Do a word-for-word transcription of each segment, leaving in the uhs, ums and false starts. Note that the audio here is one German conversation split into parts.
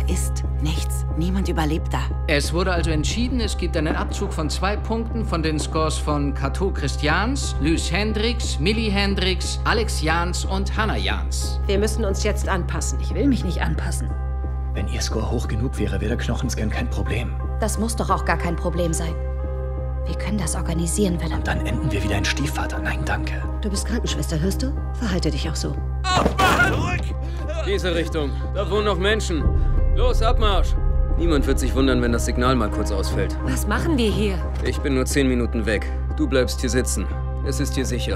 ist nichts. Niemand überlebt da. Es wurde also entschieden, es gibt einen Abzug von zwei Punkten von den Scores von Cato Christians, Luce Hendricks, Millie Hendricks, Alex Jans und Hannah Jans. Wir müssen uns jetzt anpassen. Ich will mich nicht anpassen. Wenn Ihr Score hoch genug wäre, wäre der Knochenscan kein Problem. Das muss doch auch gar kein Problem sein. Wir können das organisieren, Willem. Und dann enden wir wieder in Stiefvater. Nein, danke. Du bist Krankenschwester, hörst du? Verhalte dich auch so. Abmarsch! Zurück! Diese Richtung. Da wohnen noch Menschen. Los, Abmarsch! Niemand wird sich wundern, wenn das Signal mal kurz ausfällt. Was machen wir hier? Ich bin nur zehn Minuten weg. Du bleibst hier sitzen. Es ist hier sicher.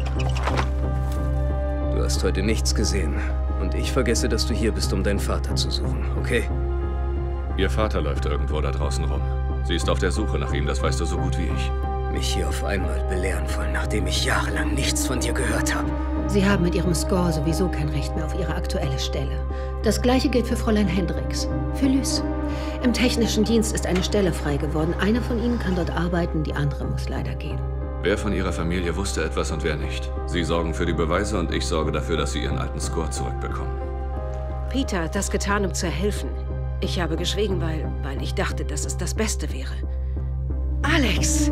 Du hast heute nichts gesehen. Und ich vergesse, dass du hier bist, um deinen Vater zu suchen, okay? Ihr Vater läuft irgendwo da draußen rum. Sie ist auf der Suche nach ihm, das weißt du so gut wie ich. Mich hier auf einmal belehren wollen, nachdem ich jahrelang nichts von dir gehört habe. Sie haben mit Ihrem Score sowieso kein Recht mehr auf Ihre aktuelle Stelle. Das Gleiche gilt für Fräulein Hendricks. Für Luce. Im technischen Dienst ist eine Stelle frei geworden. Eine von Ihnen kann dort arbeiten, die andere muss leider gehen. Wer von ihrer Familie wusste etwas und wer nicht? Sie sorgen für die Beweise und ich sorge dafür, dass sie ihren alten Score zurückbekommen. Peter hat das getan, um zu helfen. Ich habe geschwiegen, weil, weil ich dachte, dass es das Beste wäre. Alex!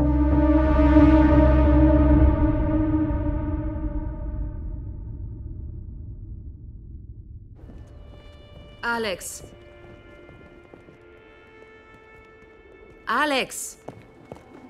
Alex. Alex!